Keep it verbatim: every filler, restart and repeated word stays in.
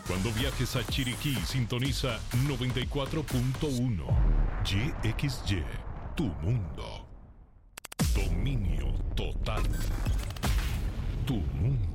Cuando viajes a Chiriquí, sintoniza noventa y cuatro punto uno. Y X Y, tu mundo. Dominio total. Tu mundo.